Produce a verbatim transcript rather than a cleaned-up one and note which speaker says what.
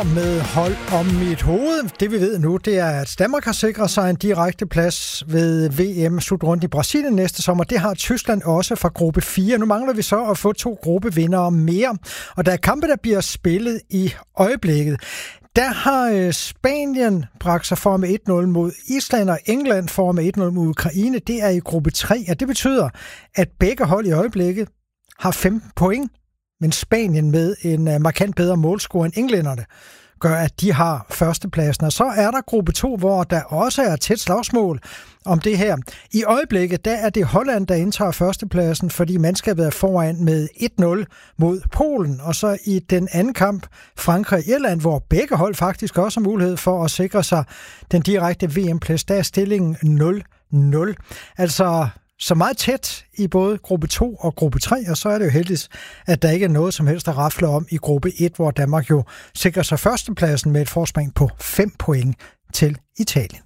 Speaker 1: med hold om mit hoved. Det vi ved nu, det er, at Danmark har sikret sig en direkte plads ved V M-slutrunde i Brasilien næste sommer. Det har Tyskland også fra gruppe fire. Nu mangler vi så at få to gruppevindere mere. Og der er kampe, der bliver spillet i øjeblikket. Der har Spanien bragt sig for med et nul mod Island, og England for med et nul mod Ukraine. Det er i gruppe tre, og det betyder, at begge hold i øjeblikket har femten point. Men Spanien med en markant bedre målscore end englænderne gør, at de har førstepladsen. Og så er der gruppe to, hvor der også er tæt slagsmål om det her. I øjeblikket, der er det Holland, der indtager førstepladsen, fordi mandskabet er foran med et nul mod Polen. Og så i den anden kamp, Frankrig og Irland, hvor begge hold faktisk også har mulighed for at sikre sig den direkte V M-plads. Der er stillingen nul nul. Altså så meget tæt i både gruppe to og gruppe tre, og så er det jo heldigt, at der ikke er noget som helst at rafle om i gruppe et, hvor Danmark jo sikrer sig førstepladsen med et forspring på fem point til Italien.